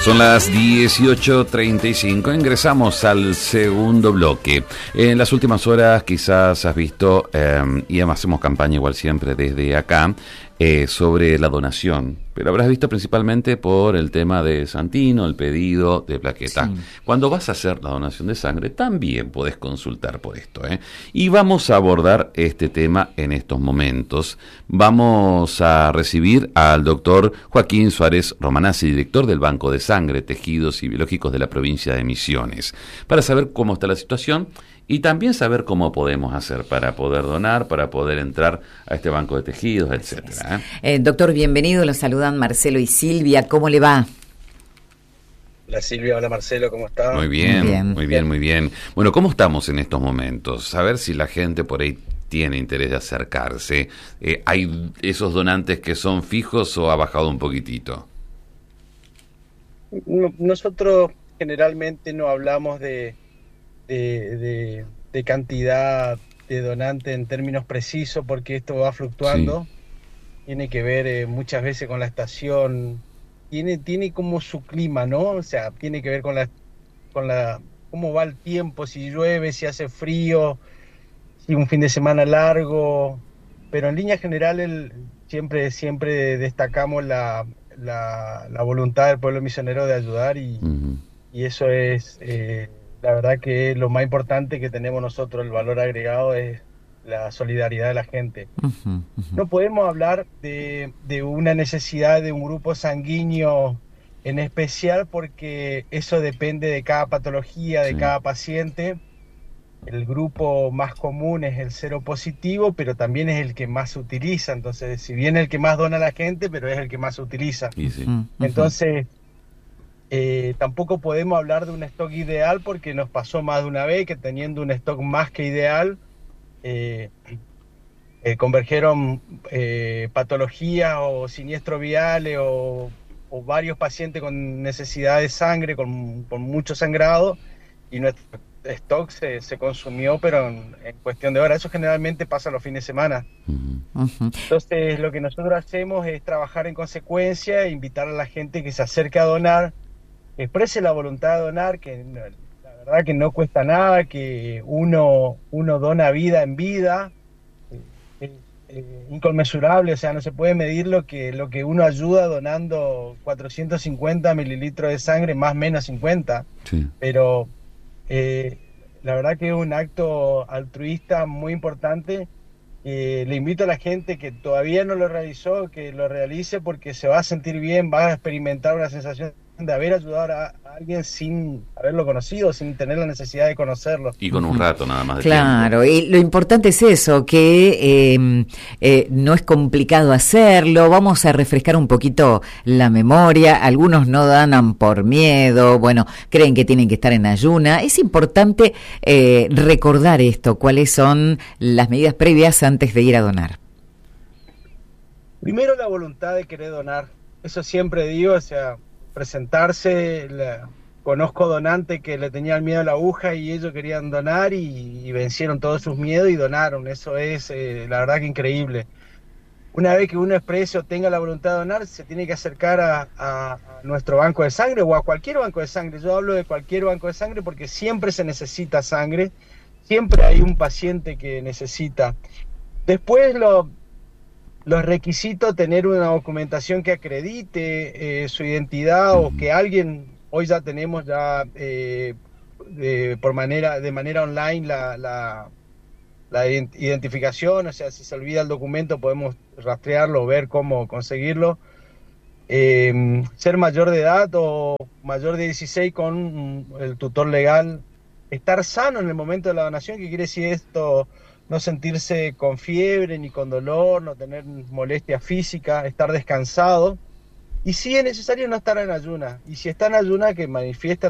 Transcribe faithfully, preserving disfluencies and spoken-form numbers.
Son las dieciocho treinta y cinco, ingresamos al segundo bloque. En las últimas horas quizás has visto, eh, y además hacemos campaña igual siempre desde acá, eh, sobre la donación, pero habrás visto principalmente por el tema de Santino, el pedido de plaquetas. Sí. Cuando vas a hacer la donación de sangre, también podés consultar por esto, ¿eh? Y vamos a abordar este tema en estos momentos. Vamos a recibir al doctor Joaquín Suárez Romanazzi, director del Banco de Sangre, Tejidos y Biológicos de la provincia de Misiones, para saber cómo está la situación y también saber cómo podemos hacer para poder donar, para poder entrar a este banco de tejidos, etcétera. ¿eh? Eh, doctor, bienvenido. Los saludan Marcelo y Silvia. ¿Cómo le va? Hola Silvia, hola Marcelo, ¿cómo está? Muy bien, muy bien, muy bien, muy bien. Bueno, ¿cómo estamos en estos momentos? A ver si la gente por ahí tiene interés de acercarse. Eh, ¿Hay esos donantes que son fijos o ha bajado un poquitito? Nosotros generalmente no hablamos de, de, de, de cantidad de donantes en términos precisos porque esto va fluctuando. Sí. Tiene que ver eh, muchas veces con la estación, tiene, tiene como su clima, ¿no? O sea, tiene que ver con la, con la, cómo va el tiempo, si llueve, si hace frío, si un fin de semana largo, pero en línea general el, siempre, siempre destacamos la, la, la voluntad del pueblo misionero de ayudar y, uh-huh. y eso es, eh, la verdad que lo más importante que tenemos nosotros, el valor agregado es la solidaridad de la gente. Uh-huh, uh-huh. No podemos hablar de, de una necesidad de un grupo sanguíneo en especial porque eso depende de cada patología, de sí. cada paciente. El grupo más común es el cero positivo, pero también es el que más se utiliza. Entonces, si bien es el que más dona la gente, pero es el que más se utiliza. Sí, sí. Uh-huh. Entonces, eh, tampoco podemos hablar de un stock ideal porque nos pasó más de una vez que teniendo un stock más que ideal, Eh, eh, convergieron eh, patologías o siniestros viales o, o varios pacientes con necesidad de sangre, con, con mucho sangrado, y nuestro stock se, se consumió, pero en, en cuestión de horas. Eso generalmente pasa los fines de semana. Uh-huh. Entonces, lo que nosotros hacemos es trabajar en consecuencia, e invitar a la gente que se acerque a donar, que exprese la voluntad de donar, que la verdad que no cuesta nada, que uno, uno dona vida en vida, eh, eh, inconmensurable, o sea, no se puede medir lo que, lo que uno ayuda donando cuatrocientos cincuenta mililitros de sangre, más o menos cincuenta, sí. pero eh, la verdad que es un acto altruista muy importante. Eh, le invito a la gente que todavía no lo realizó, que lo realice porque se va a sentir bien, va a experimentar una sensación de haber ayudado a, a alguien sin haberlo conocido, sin tener la necesidad de conocerlo. Y con un rato nada más de Claro, tiempo. Y lo importante es eso, que eh, eh, no es complicado hacerlo, vamos a refrescar un poquito la memoria, algunos no donan por miedo, bueno, creen que tienen que estar en ayuna, es importante eh, recordar esto, cuáles son las medidas previas antes de ir a donar. Primero la voluntad de querer donar, eso siempre digo, o sea, presentarse, la, conozco donantes que le tenían miedo a la aguja y ellos querían donar y, y vencieron todos sus miedos y donaron, eso es eh, la verdad que increíble. Una vez que uno exprese o tenga la voluntad de donar, se tiene que acercar a, a, a nuestro banco de sangre o a cualquier banco de sangre. Yo hablo de cualquier banco de sangre porque siempre se necesita sangre, siempre hay un paciente que necesita. Después lo... Los requisitos, tener una documentación que acredite eh, su identidad o que alguien, hoy ya tenemos ya eh, de, por manera, de manera online la, la, la identificación, o sea, si se olvida el documento podemos rastrearlo, ver cómo conseguirlo. Eh, ser mayor de edad o mayor de dieciséis con el tutor legal, estar sano en el momento de la donación, ¿qué quiere decir esto? No sentirse con fiebre ni con dolor, no tener molestia física, estar descansado. Y si es necesario no estar en ayuna. Y si está en ayuna, que manifiesta